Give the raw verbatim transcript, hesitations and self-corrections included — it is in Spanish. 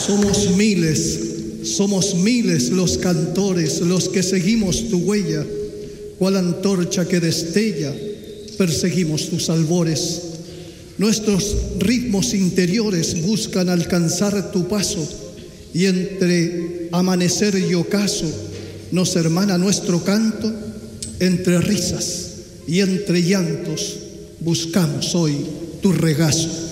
Somos miles, somos miles los cantores, los que seguimos tu huella, cual antorcha que destella, perseguimos tus albores. Nuestros ritmos interiores buscan alcanzar tu paso, y entre amanecer y ocaso nos hermana nuestro canto. Entre risas y entre llantos buscamos hoy tu regazo.